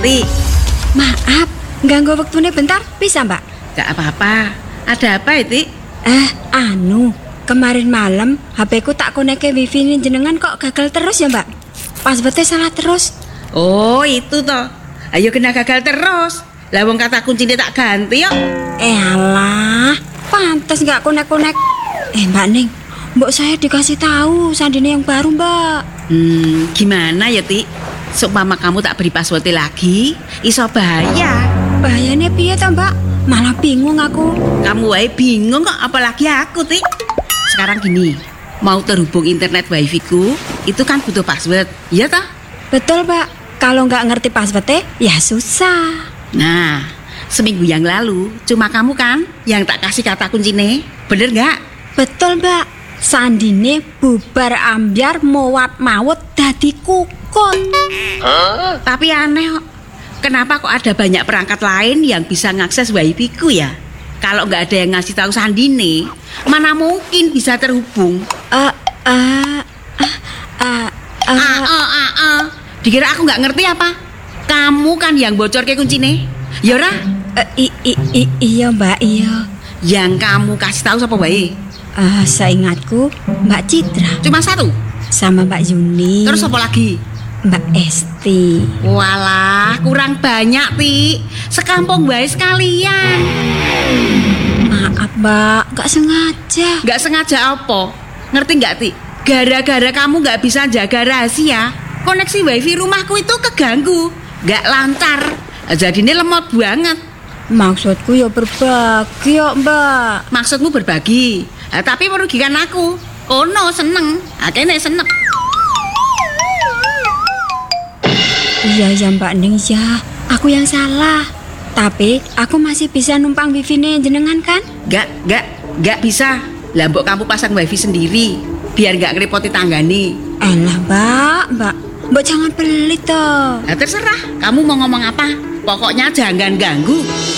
Ti. Maaf, ganggu waktunya bentar, bisa mbak? Gak apa-apa. Ada apa ya, Ti? Kemarin malam HP ku tak konekke wifi ini jenengan kok gagal terus ya mbak? Passwordnya salah terus. Oh, itu toh. Ayo kena gagal terus. Lah wong kata kuncinya tak ganti yuk. Alah, pantas gak konek-konek. Mbak Ning, mbok saya dikasih tahu sandine yang baru mbak. Gimana ya, Ti? Seumpama kamu tak beri passwordnya lagi, iso bahaya. Bahayanya piye toh mbak? Malah bingung aku. Kamu wae bingung kok, apalagi aku, Ti. Sekarang gini, mau terhubung internet wifi ku, itu kan butuh password, iya toh? Betul mbak, kalau nggak ngerti passwordnya, ya susah. Nah, seminggu yang lalu, cuma kamu kan yang tak kasih kata kuncinya, bener nggak? Betul mbak, sandine bubar ambyar mowat mawut dadi kukut. Tapi aneh kok, kenapa kok ada banyak perangkat lain yang bisa ngakses wifi ku ya? Kalau nggak ada yang ngasih tahu sandine, mana mungkin bisa terhubung? Dikira aku nggak ngerti apa? Kamu kan yang bocor ke kuncinya, Yora? Iya mbak, iya. Yang kamu kasih tahu siapa wae? Seingatku Mbak Citra. Cuma satu? Sama Mbak Yuni. Terus apa lagi? Mbak Esti. Walah, kurang banyak, Ti. Sekampung wae sekalian. Maaf mbak, gak sengaja. Gak sengaja apa? Ngerti gak, Ti? Gara-gara kamu gak bisa jaga rahasia, koneksi wifi rumahku itu keganggu, gak lancar. Jadinya lemot banget. Maksudku ya berbagi ya mbak. Maksudmu berbagi, tapi merugikan aku. Kono seneng, akhirnya seneng. Iya mbak Ning ya, aku yang salah. Tapi aku masih bisa numpang wifi-nya jenengan kan? Gak bisa. Lah mbok kamu pasang wifi sendiri, biar gak ngerepoti tanggane. Alah mbak jangan pelit toh. Nah, terserah, kamu mau ngomong apa? Pokoknya jangan ganggu.